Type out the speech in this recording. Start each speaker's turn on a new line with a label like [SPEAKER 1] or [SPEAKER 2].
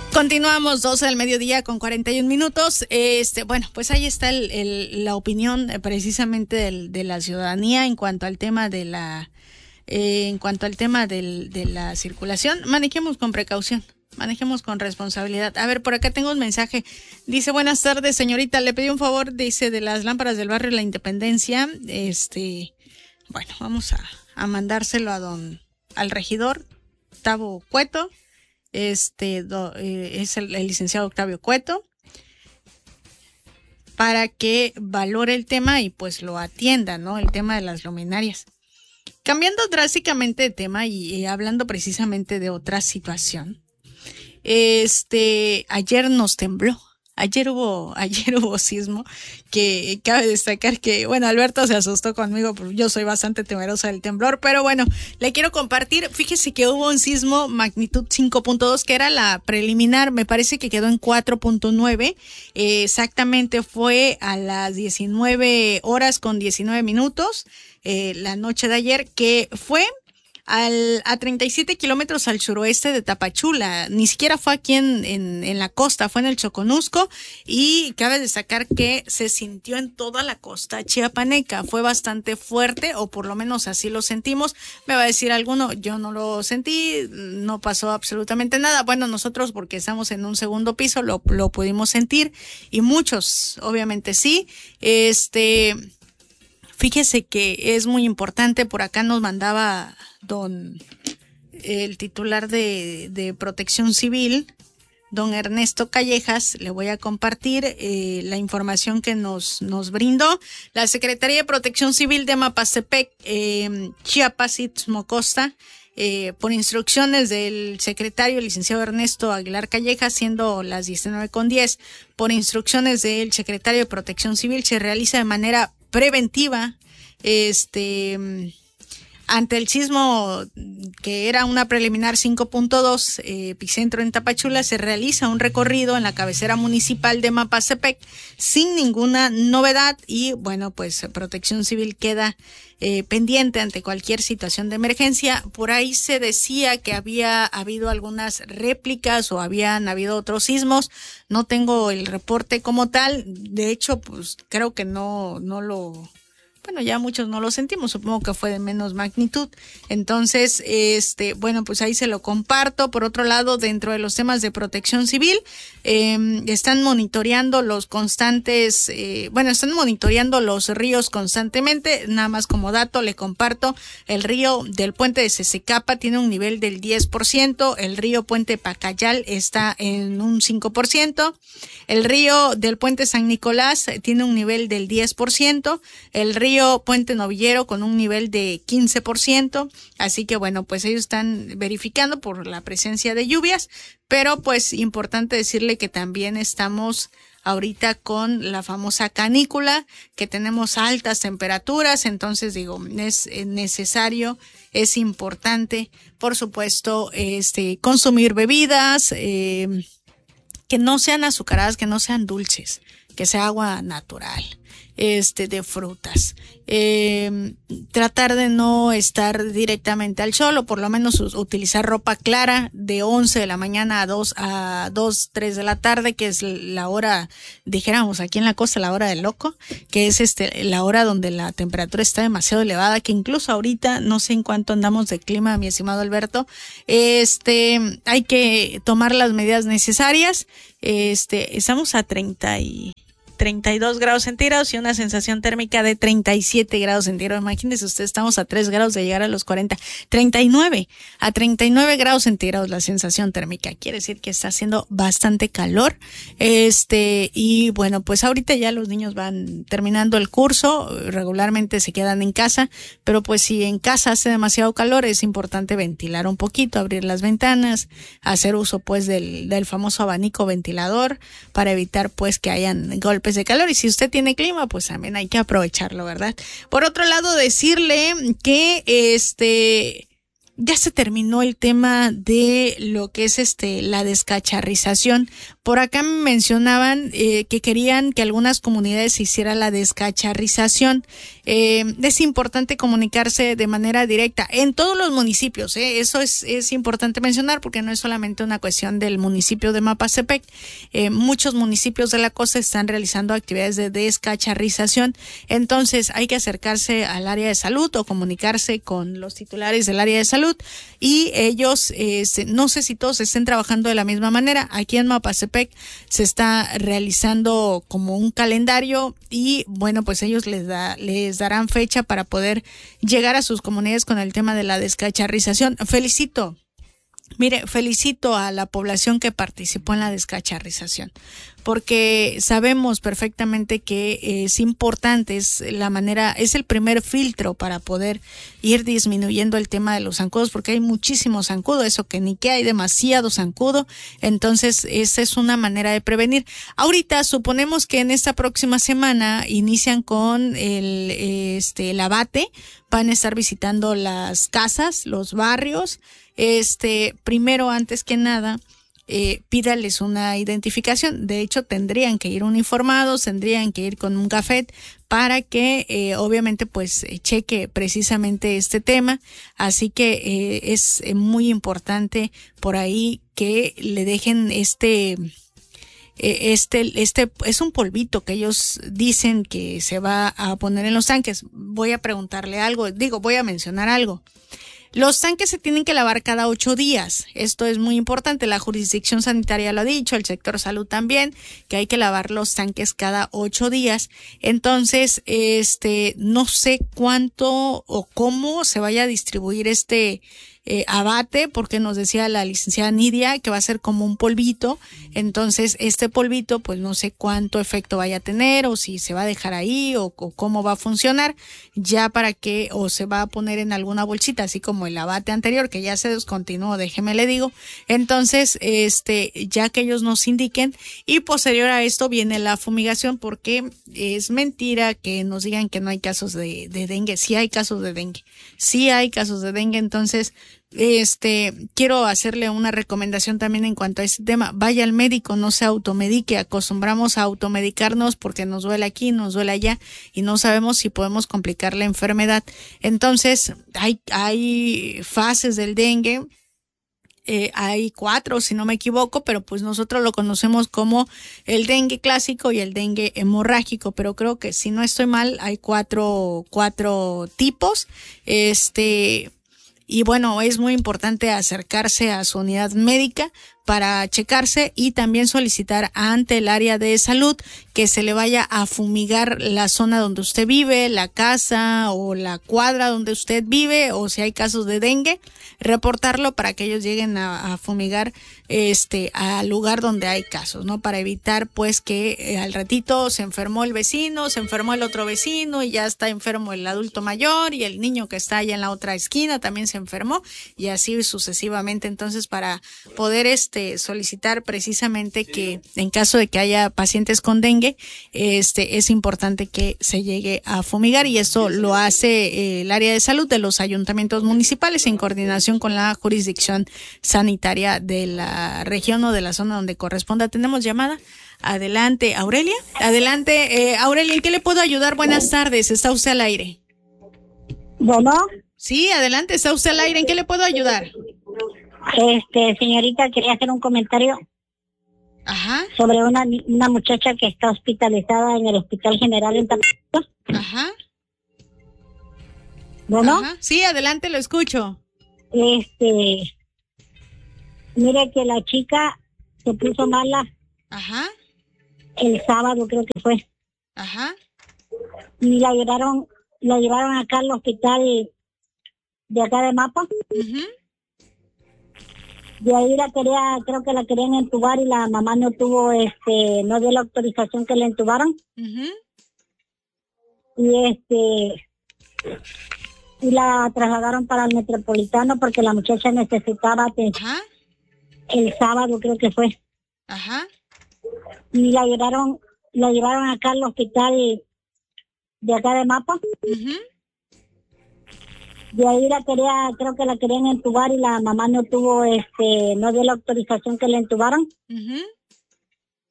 [SPEAKER 1] Continuamos 12 del mediodía con 41 minutos. Bueno, pues ahí está la opinión precisamente de la ciudadanía en cuanto al tema de la circulación. Manejemos con precaución, manejemos con responsabilidad. A ver, por acá tengo un mensaje. Dice, buenas tardes, señorita, le pedí un favor, dice, de las lámparas del barrio La Independencia. Bueno, vamos a mandárselo al regidor Octavio Cueto. Es el licenciado Octavio Cueto, para que valore el tema y pues lo atienda, ¿no? El tema de las luminarias. Cambiando drásticamente de tema y hablando precisamente de otra situación. Ayer nos tembló. Ayer hubo sismo, que cabe destacar que, bueno, Alberto se asustó conmigo, porque yo soy bastante temerosa del temblor, pero bueno, le quiero compartir. Fíjese que hubo un sismo magnitud 5.2, que era la preliminar, me parece que quedó en 4.9, exactamente fue a las 19 horas con 19 minutos, la noche de ayer, que fue a 37 kilómetros al suroeste de Tapachula. Ni siquiera fue aquí en la costa, fue en el Choconusco, y cabe destacar que se sintió en toda la costa chiapaneca. Fue bastante fuerte, o por lo menos así lo sentimos. Me va a decir alguno, yo no lo sentí, no pasó absolutamente nada. Bueno, nosotros, porque estamos en un segundo piso, lo pudimos sentir, y muchos obviamente sí. Fíjese que es muy importante, por acá nos mandaba el titular de Protección Civil, don Ernesto Callejas. Le voy a compartir la información que nos brindó la Secretaría de Protección Civil de Mapastepec, Chiapas, Istmo Costa, por instrucciones del secretario licenciado Ernesto Aguilar Callejas, siendo las 19:10, por instrucciones del secretario de Protección Civil, se realiza de manera preventiva, ante el sismo, que era una preliminar 5.2, epicentro en Tapachula, se realiza un recorrido en la cabecera municipal de Mapastepec sin ninguna novedad, y bueno, pues Protección Civil queda pendiente ante cualquier situación de emergencia. Por ahí se decía que había habido algunas réplicas o habían habido otros sismos. No tengo el reporte como tal. De hecho, pues creo que no lo... Bueno, ya muchos no lo sentimos, supongo que fue de menos magnitud. Entonces, bueno, pues ahí se lo comparto. Por otro lado, dentro de los temas de Protección Civil, están monitoreando están monitoreando los ríos constantemente. Nada más como dato le comparto, el río del puente de Cececapa tiene un nivel del 10%, el río Puente Pacayal está en un 5%, el río del puente San Nicolás tiene un nivel del 10%, el río Puente Novillero con un nivel de 15%, así que bueno, pues ellos están verificando por la presencia de lluvias, pero pues importante decirle que también estamos ahorita con la famosa canícula, que tenemos altas temperaturas. Entonces digo, es necesario, es importante, por supuesto, consumir bebidas que no sean azucaradas, que no sean dulces, que sea agua natural, de frutas. Tratar de no estar directamente al sol, o por lo menos utilizar ropa clara de 11 de la mañana a 2, 3 de la tarde, que es la hora, dijéramos aquí en la costa, la hora del loco, que es la hora donde la temperatura está demasiado elevada, que incluso ahorita, no sé en cuánto andamos de clima, mi estimado Alberto. Hay que tomar las medidas necesarias. Estamos a 32 grados centígrados y una sensación térmica de 37 grados centígrados. Imagínense usted, estamos a 3 grados de llegar a los 40. 39 grados centígrados la sensación térmica. Quiere decir que está haciendo bastante calor. Y bueno, pues ahorita ya los niños van terminando el curso, regularmente se quedan en casa, pero pues si en casa hace demasiado calor, es importante ventilar un poquito, abrir las ventanas, hacer uso pues del famoso abanico ventilador, para evitar pues que hayan golpes de calor. Y si usted tiene clima, pues también hay que aprovecharlo, ¿verdad? Por otro lado, decirle que ya se terminó el tema de lo que es la descacharrización. Por acá me mencionaban que querían que algunas comunidades hicieran la descacharrización. es importante comunicarse de manera directa en todos los municipios, eso es importante mencionar porque no es solamente una cuestión del municipio de Mapastepec. Muchos municipios de la costa están realizando actividades de descacharrización, entonces hay que acercarse al área de salud o comunicarse con los titulares del área de salud y ellos, no sé si todos estén trabajando de la misma manera. Aquí en Mapastepec se está realizando como un calendario y bueno, pues ellos les darán fecha para poder llegar a sus comunidades con el tema de la descacharrización. Felicito a la población que participó en la descacharrización, porque sabemos perfectamente que es importante, es el primer filtro para poder ir disminuyendo el tema de los zancudos, porque hay muchísimo zancudo, eso que ni que hay demasiado zancudo, entonces esa es una manera de prevenir. Ahorita suponemos que en esta próxima semana inician con el abate, van a estar visitando las casas, los barrios. Primero, antes que nada, pídales una identificación. De hecho, tendrían que ir uniformados, tendrían que ir con un gafet para que obviamente pues cheque precisamente este tema. Así que es muy importante por ahí que le dejen este es un polvito que ellos dicen que se va a poner en los tanques. Voy a preguntarle algo, voy a mencionar algo. Los tanques se tienen que lavar cada 8 días. Esto es muy importante. La jurisdicción sanitaria lo ha dicho, el sector salud también, que hay que lavar los tanques cada 8 días. Entonces, no sé cuánto o cómo se vaya a distribuir abate, porque nos decía la licenciada Nidia que va a ser como un polvito. Entonces, este polvito, pues no sé cuánto efecto vaya a tener, o si se va a dejar ahí, o cómo va a funcionar, ya para que, o se va a poner en alguna bolsita, así como el abate anterior, que ya se descontinuó, déjeme le digo. Entonces, ya que ellos nos indiquen, y posterior a esto viene la fumigación, porque es mentira que nos digan que no hay casos de dengue. Sí hay casos de dengue, entonces, quiero hacerle una recomendación también en cuanto a este tema. Vaya al médico, no se automedique. Acostumbramos a automedicarnos porque nos duele aquí, nos duele allá y no sabemos si podemos complicar la enfermedad. Entonces, hay fases del dengue. Hay 4, si no me equivoco, pero pues nosotros lo conocemos como el dengue clásico y el dengue hemorrágico, pero creo que si no estoy mal hay cuatro tipos. Y bueno, es muy importante acercarse a su unidad médica para checarse y también solicitar ante el área de salud que se le vaya a fumigar la zona donde usted vive, la casa o la cuadra donde usted vive, o si hay casos de dengue, reportarlo para que ellos lleguen a fumigar al lugar donde hay casos, ¿no? Para evitar pues que al ratito se enfermó el vecino, se enfermó el otro vecino y ya está enfermo el adulto mayor y el niño que está allá en la otra esquina también se enfermó y así sucesivamente. Entonces, para poder solicitar precisamente que en caso de que haya pacientes con dengue, es importante que se llegue a fumigar, y esto lo hace el área de salud de los ayuntamientos municipales en coordinación con la jurisdicción sanitaria de la región o de la zona donde corresponda. Tenemos llamada. Adelante, Aurelia. Adelante, Aurelia, ¿en qué le puedo ayudar? Buenas tardes, está usted al aire.
[SPEAKER 2] Bueno.
[SPEAKER 1] Sí, adelante, está usted al aire, ¿en qué le puedo ayudar?
[SPEAKER 2] Señorita, quería hacer un comentario.
[SPEAKER 1] Ajá.
[SPEAKER 2] Sobre una muchacha que está hospitalizada en el Hospital General en Tamaulipas.
[SPEAKER 1] Ajá.
[SPEAKER 2] Bueno.
[SPEAKER 1] Ajá. Sí, adelante, lo escucho.
[SPEAKER 2] Mire que la chica se puso mala.
[SPEAKER 1] Ajá.
[SPEAKER 2] El sábado creo que fue.
[SPEAKER 1] Ajá.
[SPEAKER 2] Y la llevaron acá al hospital de acá de Mapa.
[SPEAKER 1] Uh-huh.
[SPEAKER 2] De ahí creo que la querían entubar y la mamá no tuvo, no dio la autorización que la entubaran.
[SPEAKER 1] Uh-huh.
[SPEAKER 2] Y la trasladaron para el Metropolitano porque la muchacha necesitaba
[SPEAKER 1] Ajá.
[SPEAKER 2] El sábado creo que fue.
[SPEAKER 1] Ajá.
[SPEAKER 2] Y la llevaron acá al hospital de acá de Mapa.
[SPEAKER 1] Uh-huh.
[SPEAKER 2] De ahí creo que la querían entubar y la mamá no tuvo, no dio la autorización que la entubaran.
[SPEAKER 1] Uh-huh.